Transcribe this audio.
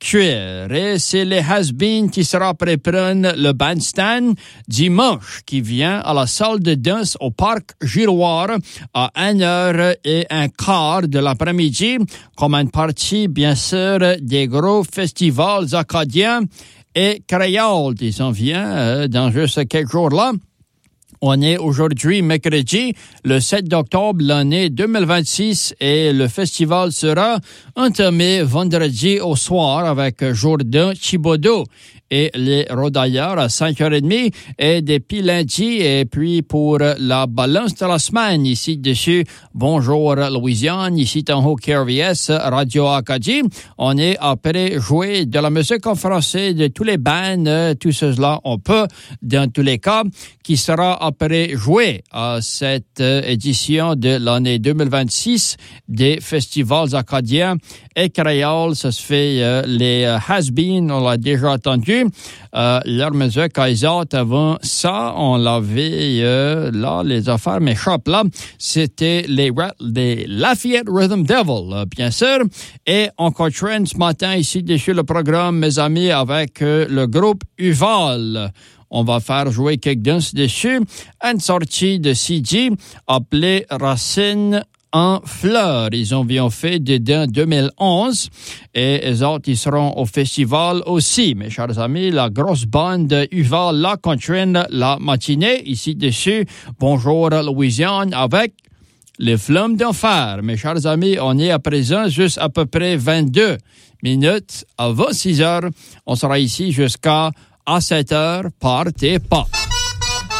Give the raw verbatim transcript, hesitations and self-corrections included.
Sanctuaire. Et c'est les Has-Been qui sera préprendre le bandstand dimanche qui vient à la salle de danse au Parc Giroir à une heure et un quart de l'après-midi comme une partie, bien sûr, des gros festivals acadiens et créoles. Ils s'en viennent euh, dans juste quelques jours-là. On est aujourd'hui mercredi, le sept octobre, l'année deux mille vingt-six, et le festival sera entamé vendredi au soir avec Jourdain Thibodeau et les Rodailleurs à cinq heures trente et depuis lundi. Et puis pour la balance de la semaine, ici dessus, bonjour Louisiane, ici en haut K R V S, Radio Acadie. On est après jouer de la musique en français de tous les bands, tout cela on peut, dans tous les cas, qui sera après jouer à cette édition de l'année deux mille vingt-six des festivals acadiens et créoles. Ça se fait euh, les Has-Been, on l'a déjà entendu. Euh, leur musique à eux autres, avant ça, on l'avait euh, là, les affaires m'échappent là. C'était les, les Lafayette Rhythm Devil, euh, bien sûr. Et on continue ce matin ici dessus le programme, mes amis, avec euh, le groupe Uval. On va faire jouer quelques danses dessus. Une sortie de C D appelée Racine en fleurs. Ils ont bien fait dedans deux mille onze et les autres, ils seront au festival aussi. Mes chers amis, la grosse bande Uval là continue la matinée ici dessus. Bonjour Louisiane avec les Flammes d'enfer. Mes chers amis, on est à présent juste à peu près vingt-deux minutes avant six heures. On sera ici jusqu'à à sept heures. Partez pas.